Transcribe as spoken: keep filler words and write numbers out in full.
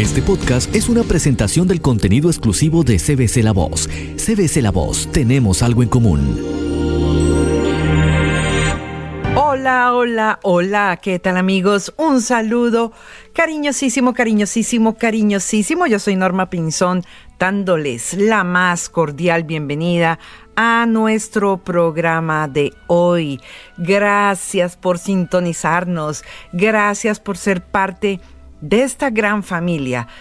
Este podcast es una presentación del contenido exclusivo de C B C La Voz. C B C La Voz, tenemos algo en común. Hola, hola, hola, ¿qué tal amigos? Un saludo cariñosísimo, cariñosísimo, cariñosísimo. Yo soy Norma Pinzón, dándoles la más cordial bienvenida a nuestro programa de hoy. Gracias por sintonizarnos, gracias por ser parte de esta gran familia